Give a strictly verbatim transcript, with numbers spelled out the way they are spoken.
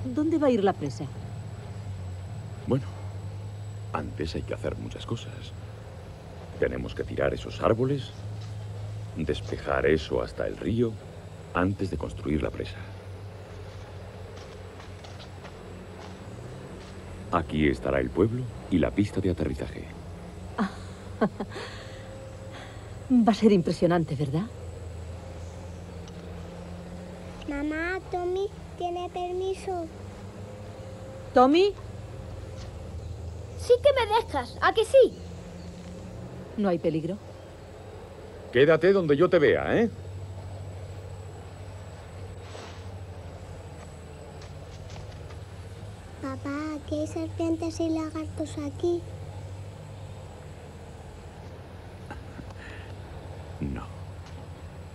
¿Dónde va a ir la presa? Bueno, antes hay que hacer muchas cosas. Tenemos que tirar esos árboles, despejar eso hasta el río, antes de construir la presa. Aquí estará el pueblo y la pista de aterrizaje. Va a ser impresionante, ¿verdad? Mamá, Tommy tiene permiso. ¿Tommy? Sí que me dejas, ¿a que sí? ¿No hay peligro? Quédate donde yo te vea, ¿eh? Papá, ¿qué hay serpientes y lagartos aquí?